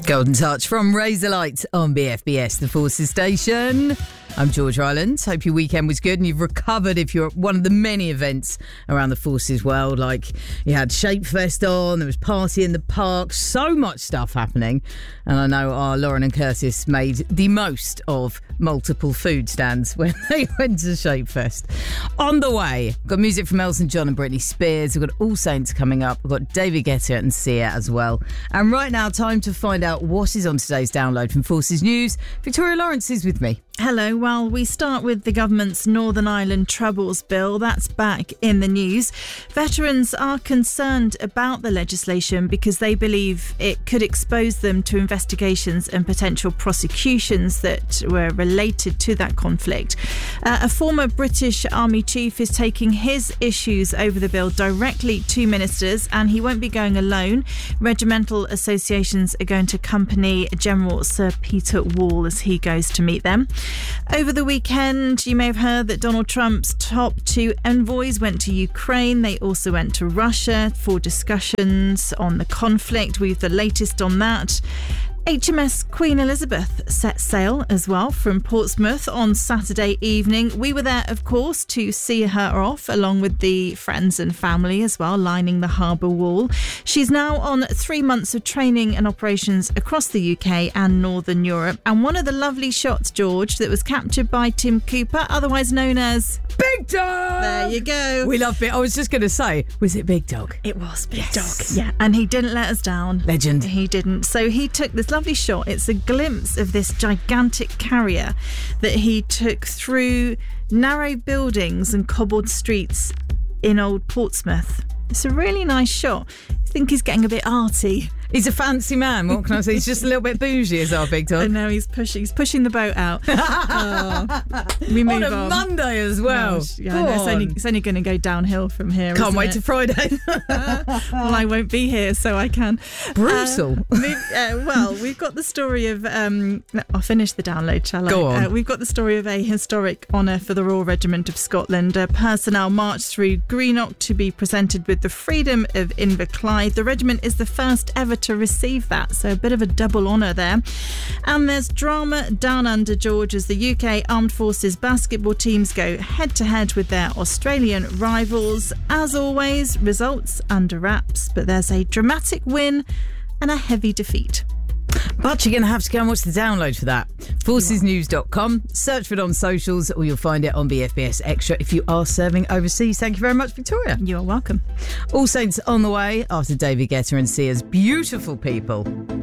Golden Touch from Razorlight on BFBS, the Forces station. I'm George Rylands. Hope your weekend was good and you've recovered if you're at one of the many events around the Forces world. Like you had Shapefest on, there was Party in the Park, so much stuff happening. And I know our Lauren and Curtis made the most of multiple food stands when they went to Shapefest. On the way, got music from Elton John and Britney Spears. We've got All Saints coming up. We've got David Guetta and Sia as well. And right now, time to find out what is on today's download from Forces News. Victoria Lawrence is with me. Hello. Well, we start with the government's Northern Ireland Troubles Bill. That's back in the news. Veterans are concerned about the legislation because they believe it could expose them to investigations and potential prosecutions that were related to that conflict. A former British Army chief is taking his issues over the bill directly to ministers, and he won't be going alone. Regimental associations are going to accompany General Sir Peter Wall as he goes to meet them. Over the weekend, you may have heard that Donald Trump's top two envoys went to Ukraine. They also went to Russia for discussions on the conflict. We've the latest on that. HMS Queen Elizabeth set sail as well from Portsmouth on Saturday evening. We were there, of course, to see her off, along with the friends and family as well, lining the harbour wall. She's now on 3 months of training and operations across the UK and Northern Europe. And one of the lovely shots, George, that was captured by Tim Cooper, otherwise known as Big Dog! There you go. We love it. I was just going to say, was it Big Dog? It was Big Dog. Yeah, and he didn't let us down. Legend. He didn't. So he took this lovely shot. It's a glimpse of this gigantic carrier that he took through narrow buildings and cobbled streets in Old Portsmouth. It's a really nice shot. I think he's getting a bit arty. He's a fancy man. What can I say? He's just a little bit bougie, is our Big Dog. I know, he's pushing the boat out. We move on. On a Monday as well. Gosh, yeah, it's only going to go downhill from here. Can't wait to Friday. Well, I won't be here, so I can. Brutal. Well, we've got the story of... I'll finish the download, shall I? Go on. We've got the story of a historic honour for the Royal Regiment of Scotland. Personnel marched through Greenock to be presented with the Freedom of Inverclyde. The regiment is the first ever to receive that, so a bit of a double honour there. And there's drama down under, George, as the UK Armed Forces basketball teams go head to head with their Australian rivals. As always, results under wraps, but there's a dramatic win and a heavy defeat. But you're going to have to go and watch the download for that. Forcesnews.com. Search for it on socials, or you'll find it on BFBS Extra if you are serving overseas. Thank you very much, Victoria. You're welcome. All Saints on the way after David Guetta and Sia's Beautiful People.